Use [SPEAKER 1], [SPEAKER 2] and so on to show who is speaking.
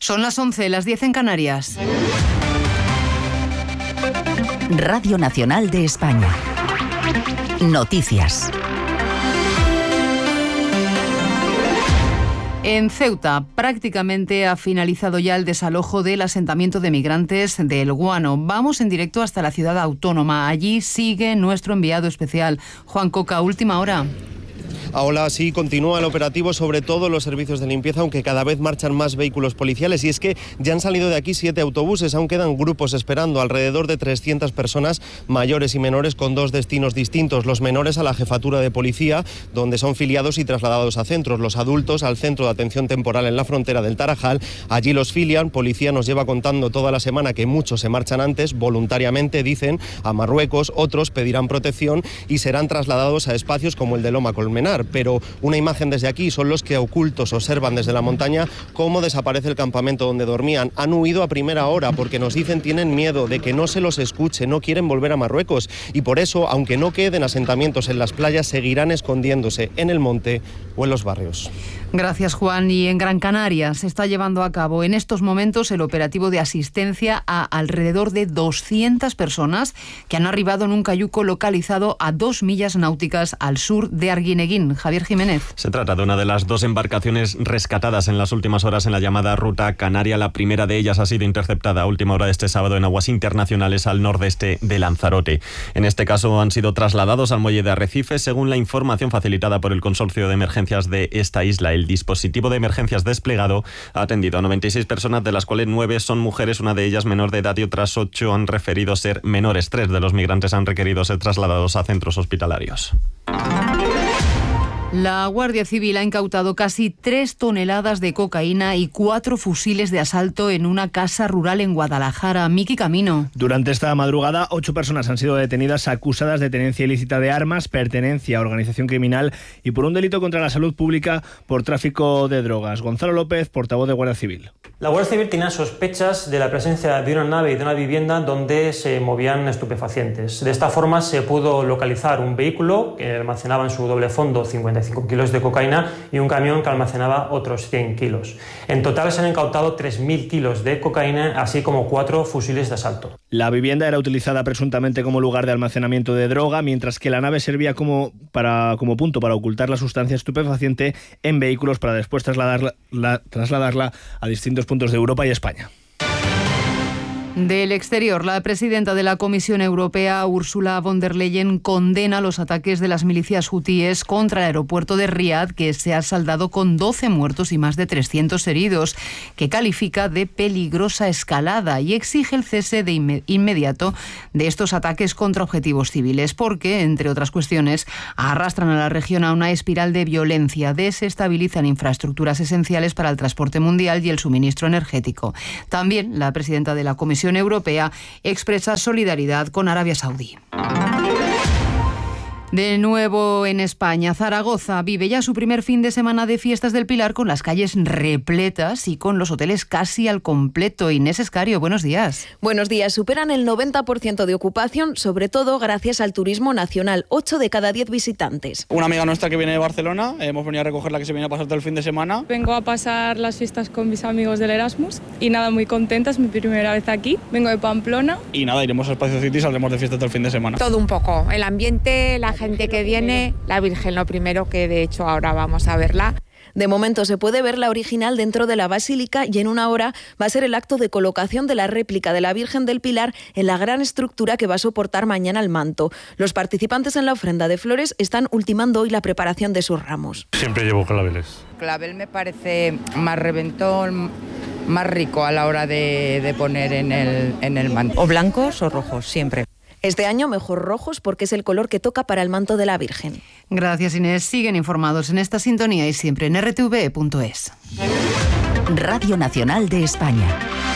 [SPEAKER 1] Son las 11, las 10 en Canarias.
[SPEAKER 2] Radio Nacional de España. Noticias.
[SPEAKER 1] En Ceuta prácticamente ha finalizado ya el desalojo del asentamiento de migrantes del Guano. Vamos en directo hasta la ciudad autónoma. Allí sigue nuestro enviado especial, Juan Coca. Última hora.
[SPEAKER 3] Ahora sí continúa el operativo, sobre todo los servicios de limpieza, aunque cada vez marchan más vehículos policiales. Y es que ya han salido de aquí 7 autobuses, aún quedan grupos esperando, alrededor de 300 personas, mayores y menores, con 2 destinos distintos. Los menores a la jefatura de policía, donde son filiados y trasladados a centros. Los adultos al centro de atención temporal en la frontera del Tarajal. Allí los filian. Policía nos lleva contando toda la semana que muchos se marchan antes, voluntariamente, dicen, a Marruecos. Otros pedirán protección y serán trasladados a espacios como el de Loma Colmenar. Pero una imagen desde aquí son los que ocultos observan desde la montaña cómo desaparece el campamento donde dormían. Han huido a primera hora porque nos dicen tienen miedo de que no se los escuche, no quieren volver a Marruecos y por eso, aunque no queden asentamientos en las playas, seguirán escondiéndose en el monte o en los barrios.
[SPEAKER 1] Gracias, Juan. Y en Gran Canaria se está llevando a cabo en estos momentos el operativo de asistencia a alrededor de 200 personas que han arribado en un cayuco localizado a 2 millas náuticas al sur de Arguineguín. Javier Jiménez.
[SPEAKER 4] Se trata de una de las 2 embarcaciones rescatadas en las últimas horas en la llamada Ruta Canaria. La primera de ellas ha sido interceptada a última hora de este sábado en aguas internacionales al nordeste de Lanzarote. En este caso han sido trasladados al muelle de Arrecife, según la información facilitada por el Consorcio de Emergencias de esta isla. El dispositivo de emergencias desplegado ha atendido a 96 personas, de las cuales 9 son mujeres, una de ellas menor de edad y otras 8 han referido ser menores. 3 de los migrantes han requerido ser trasladados a centros hospitalarios.
[SPEAKER 1] La Guardia Civil ha incautado casi 3 toneladas de cocaína y 4 fusiles de asalto en una casa rural en Guadalajara. Miki Camino.
[SPEAKER 5] Durante esta madrugada, 8 personas han sido detenidas acusadas de tenencia ilícita de armas, pertenencia a organización criminal y por un delito contra la salud pública por tráfico de drogas. Gonzalo López, portavoz de Guardia Civil.
[SPEAKER 6] La Guardia Civil tenía sospechas de la presencia de una nave y de una vivienda donde se movían estupefacientes. De esta forma se pudo localizar un vehículo que almacenaba en su doble fondo 55 kilos de cocaína y un camión que almacenaba otros 100 kilos. En total se han incautado 3.000 kilos de cocaína, así como 4 fusiles de asalto.
[SPEAKER 5] La vivienda era utilizada presuntamente como lugar de almacenamiento de droga, mientras que la nave servía como punto para ocultar la sustancia estupefaciente en vehículos para después trasladarla a distintos puntos de Europa y España.
[SPEAKER 1] Del exterior, la presidenta de la Comisión Europea, Ursula von der Leyen, condena los ataques de las milicias hutíes contra el aeropuerto de Riad, que se ha saldado con 12 muertos y más de 300 heridos, que califica de peligrosa escalada y exige el cese de inmediato de estos ataques contra objetivos civiles, porque, entre otras cuestiones, arrastran a la región a una espiral de violencia, desestabilizan infraestructuras esenciales para el transporte mundial y el suministro energético. También la presidenta de la Comisión Europea expresa solidaridad con Arabia Saudí. De nuevo en España, Zaragoza vive ya su primer fin de semana de fiestas del Pilar con las calles repletas y con los hoteles casi al completo. Inés Escario, buenos días.
[SPEAKER 7] Buenos días. Superan el 90% de ocupación, sobre todo gracias al turismo nacional. 8 de cada 10 visitantes.
[SPEAKER 8] Una amiga nuestra que viene de Barcelona, hemos venido a recogerla, que se viene a pasar todo el fin de semana.
[SPEAKER 9] Vengo a pasar las fiestas con mis amigos del Erasmus y nada, muy contenta, es mi primera vez aquí. Vengo de Pamplona.
[SPEAKER 8] Y nada, iremos a Espacio City y saldremos de fiesta todo el fin de semana.
[SPEAKER 10] Todo un poco, el ambiente, la gente que viene, la Virgen lo primero, que de hecho ahora vamos a verla.
[SPEAKER 7] De momento se puede ver la original dentro de la basílica y en una hora va a ser el acto de colocación de la réplica de la Virgen del Pilar en la gran estructura que va a soportar mañana el manto. Los participantes en la ofrenda de flores están ultimando hoy la preparación de sus ramos.
[SPEAKER 11] Siempre llevo claveles.
[SPEAKER 12] Clavel me parece más reventón, más rico a la hora de poner en el manto.
[SPEAKER 13] O blancos o rojos, siempre.
[SPEAKER 7] Este año mejor rojos porque es el color que toca para el manto de la Virgen.
[SPEAKER 1] Gracias, Inés. Siguen informados en esta sintonía y siempre en rtv.es.
[SPEAKER 2] Radio Nacional de España.